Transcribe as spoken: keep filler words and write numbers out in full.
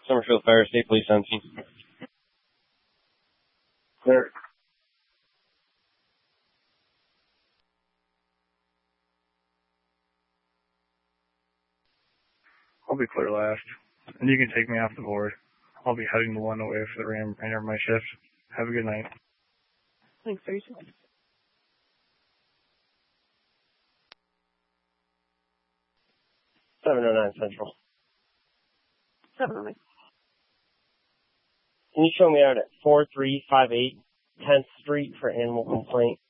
Summerfield Fire State Police on scene. Clear. I'll be clear last. And you can take me off the board. I'll be heading the one away for the remainder of my shift. Have a good night. Thanks, Tracy. seven oh nine Central. seven oh nine. Can you show me out at four three five eight tenth Street for animal complaint?